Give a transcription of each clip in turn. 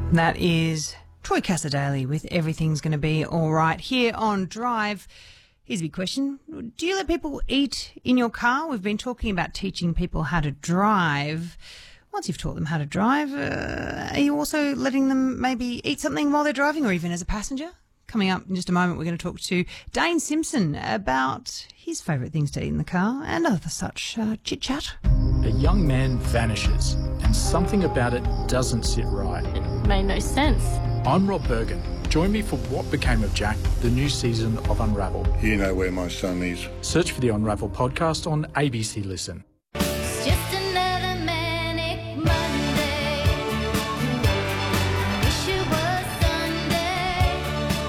That is Troy Cassadaly with Everything's Going to Be All Right here on Drive. Here's a big question. Do you let people eat in your car? We've been talking about teaching people how to drive. Once you've taught them how to drive, are you also letting them maybe eat something while they're driving or even as a passenger? Coming up in just a moment, we're going to talk to Dane Simpson about his favourite things to eat in the car and other such chit-chat. A young man vanishes and something about it doesn't sit right. It made no sense. I'm Rob Bergen. Join me for What Became of Jack, the new season of Unravel. You know where my son is. Search for the Unravel podcast on ABC Listen. It's just another manic Monday. Wish it was Sunday.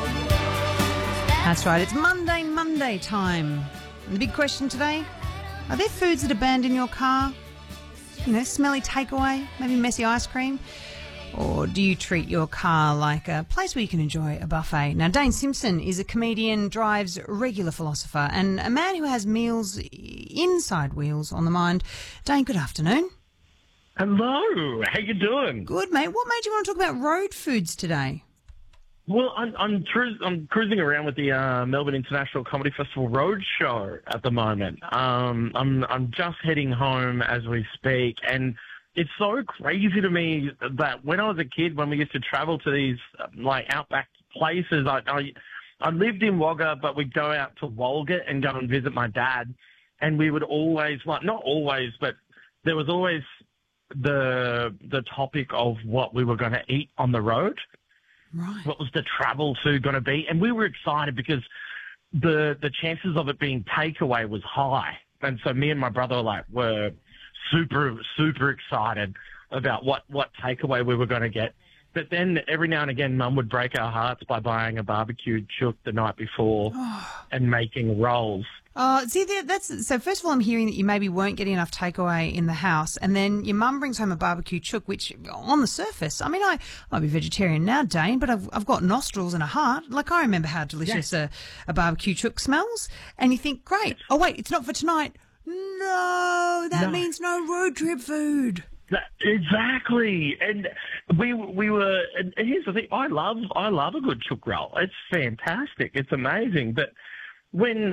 That's right, it's Monday time. And the big question today, are there foods that are banned in your car? You know, smelly takeaway, maybe messy ice cream? Or do you treat your car like a place where you can enjoy a buffet? Now, Dane Simpson is a comedian, drives, regular philosopher, and a man who has meals inside wheels on the mind. Dane, good afternoon. Hello, how you doing? Good, mate. What made you want to talk about road foods today? Well, I'm cruising around with the Melbourne International Comedy Festival Roadshow at the moment. I'm just heading home as we speak, and it's so crazy to me that when I was a kid, when we used to travel to these like outback places, I lived in Wagga, but we'd go out to Walgett and go and visit my dad, and we would always, well, not always, but there was always the topic of what we were going to eat on the road. Right. What was the travel food going to be? And we were excited because the chances of it being takeaway was high. And so me and my brother were super excited about what takeaway we were going to get. But then every now and again, Mum would break our hearts by buying a barbecued chook the night before and making rolls. See, so first of all, I'm hearing that you maybe weren't getting enough takeaway in the house, and then your mum brings home a barbecue chook, which on the surface, I mean, I might be vegetarian now, Dane, but I've got nostrils and a heart. Like, I remember how delicious a barbecue chook smells, and you think, great, oh wait, it's not for tonight. No, that means no road trip food. Exactly, and we were. And here's the thing: I love a good chook roll. It's fantastic. It's amazing. But when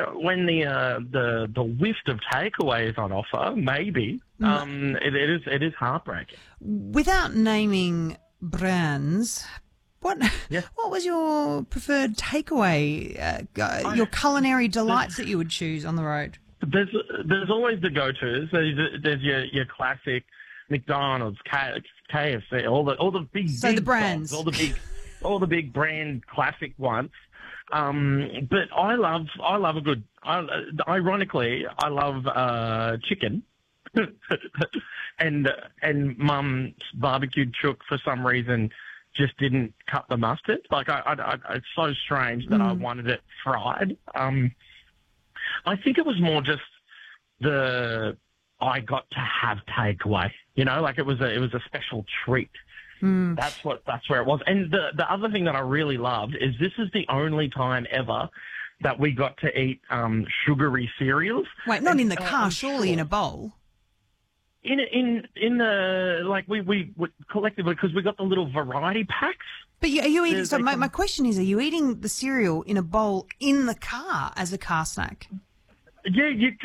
the whiff of takeaway is on offer, maybe it is heartbreaking. Without naming brands, what was your preferred takeaway? Your culinary delights that you would choose on the road? There's always the go-tos. There's your classic McDonald's, KFC, all the big the brands, songs, all the big brand classic ones. But I love a good. Ironically, I love chicken, and Mum's barbecued chook for some reason just didn't cut the mustard. Like it's so strange that I wanted it fried. I think it was more just I got to have takeaway. You know, like it was a special treat. That's where it was. And the other thing that I really loved is this is the only time ever that we got to eat sugary cereals. Wait, not in the car, surely in a bowl. In the like we collectively, because we got the little variety packs. But are you eating? So my question is: are you eating the cereal in a bowl in the car as a car snack? Yeah, you